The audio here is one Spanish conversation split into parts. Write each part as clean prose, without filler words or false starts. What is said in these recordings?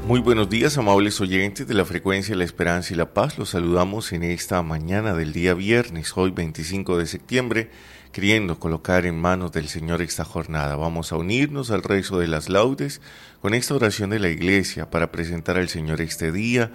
Muy buenos días, amables oyentes de la frecuencia La Esperanza y la Paz. Los saludamos en esta mañana del día viernes, hoy 25 de septiembre, queriendo colocar en manos del Señor esta jornada. Vamos a unirnos al rezo de las laudes con esta oración de la Iglesia para presentar al Señor este día,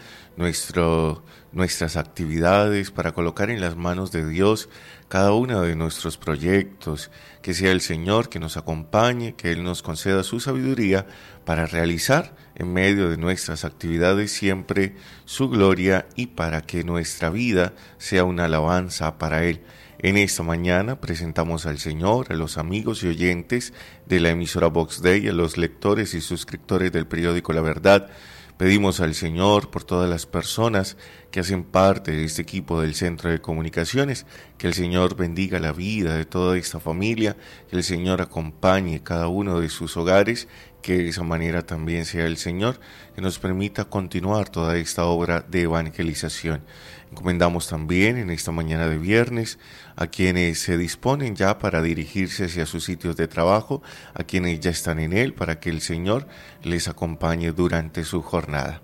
nuestras actividades, para colocar en las manos de Dios cada uno de nuestros proyectos, que sea el Señor que nos acompañe, que Él nos conceda su sabiduría para realizar en medio de nuestras actividades siempre su gloria y para que nuestra vida sea una alabanza para Él. En esta mañana presentamos al Señor, a los amigos y oyentes de la emisora Vox Dei, a los lectores y suscriptores del periódico La Verdad. Pedimos al Señor por todas las personas que hacen parte de este equipo del Centro de Comunicaciones, que el Señor bendiga la vida de toda esta familia, que el Señor acompañe cada uno de sus hogares, que de esa manera también sea el Señor que nos permita continuar toda esta obra de evangelización. Encomendamos también en esta mañana de viernes a quienes se disponen ya para dirigirse hacia sus sitios de trabajo, a quienes ya están en él, para que el Señor les acompañe durante su jornada.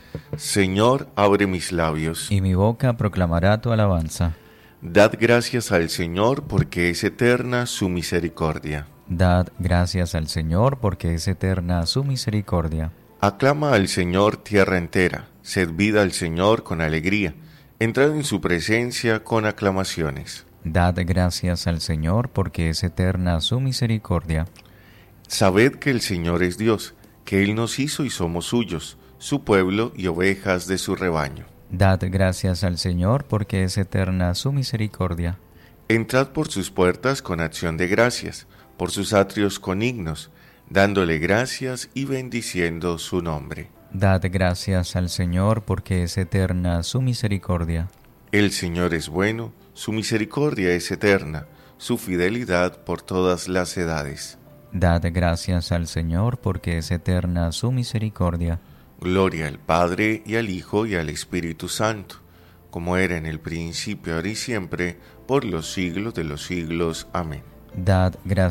Señor, abre mis labios, y mi boca proclamará tu alabanza. Dad gracias al Señor, porque es eterna su misericordia. Dad gracias al Señor, porque es eterna su misericordia. Aclama al Señor tierra entera, servid al Señor con alegría, entrad en su presencia con aclamaciones. Dad gracias al Señor, porque es eterna su misericordia. Sabed que el Señor es Dios, que Él nos hizo y somos suyos, su pueblo y ovejas de su rebaño. Dad gracias al Señor, porque es eterna su misericordia. Entrad por sus puertas con acción de gracias, por sus atrios con himnos, dándole gracias y bendiciendo su nombre. Dad gracias al Señor, porque es eterna su misericordia. El Señor es bueno, su misericordia es eterna, su fidelidad por todas las edades. Dad gracias al Señor, porque es eterna su misericordia. Gloria al Padre, y al Hijo, y al Espíritu Santo, como era en el principio, ahora y siempre, por los siglos de los siglos. Amén. Dad gracias